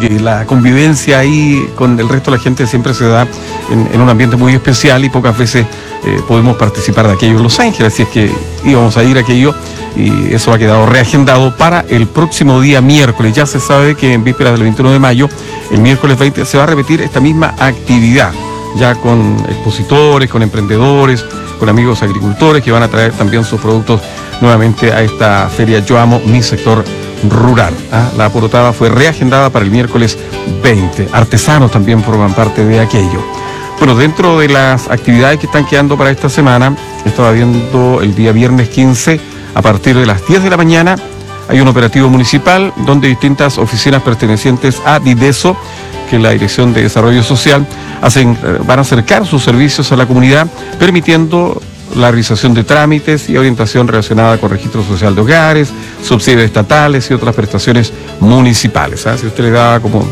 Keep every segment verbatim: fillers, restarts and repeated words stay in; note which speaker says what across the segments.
Speaker 1: porque la convivencia ahí con el resto de la gente siempre se da en, en un ambiente muy especial y pocas veces eh, podemos participar de aquello en Los Ángeles, así es que íbamos a ir a aquello y eso ha quedado reagendado para el próximo día miércoles. Ya se sabe que en vísperas del veintiuno de mayo, el miércoles veinte, se va a repetir esta misma actividad, ya con expositores, con emprendedores, con amigos agricultores que van a traer también sus productos nuevamente a esta feria Yo Amo Mi Sector Rural. ¿ah? La porotada fue reagendada para el miércoles veinte. Artesanos también forman parte de aquello. Bueno, dentro de las actividades que están quedando para esta semana, estaba viendo el día viernes quince, a partir de las diez de la mañana, hay un operativo municipal donde distintas oficinas pertenecientes a Dideso, que es la Dirección de Desarrollo Social, hacen, van a acercar sus servicios a la comunidad, permitiendo la realización de trámites y orientación relacionada con registro social de hogares, subsidios estatales y otras prestaciones municipales. ¿eh? Si usted le da como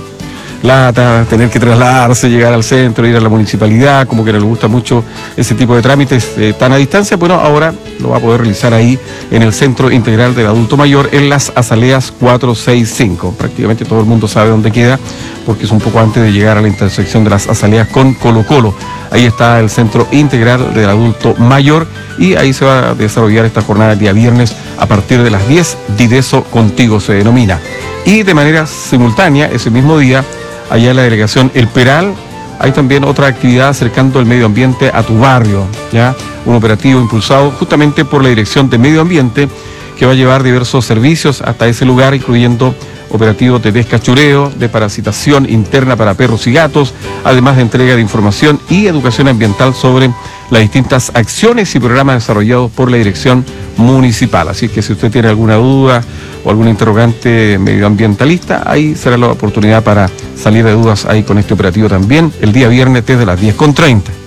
Speaker 1: lata tener que trasladarse, llegar al centro, ir a la municipalidad, como que no le gusta mucho ese tipo de trámites eh, tan a distancia, bueno, ahora lo va a poder realizar ahí en el Centro Integral del Adulto Mayor, en las Azaleas cuatrocientos sesenta y cinco. Prácticamente todo el mundo sabe dónde queda, porque es un poco antes de llegar a la intersección de las Azaleas con Colo Colo. Ahí está el Centro Integral del Adulto Mayor y ahí se va a desarrollar esta jornada el día viernes a partir de las diez. Dideso Contigo se denomina. Y de manera simultánea, ese mismo día, allá en la delegación El Peral, hay también otra actividad acercando el medio ambiente a tu barrio, ¿ya? Un operativo impulsado justamente por la Dirección de Medio Ambiente que va a llevar diversos servicios hasta ese lugar, incluyendo operativos de descachureo, de parasitación interna para perros y gatos, además de entrega de información y educación ambiental sobre las distintas acciones y programas desarrollados por la Dirección Municipal. Así que si usted tiene alguna duda o algún interrogante medioambientalista, ahí será la oportunidad para salir de dudas ahí con este operativo también, el día viernes desde las diez con treinta.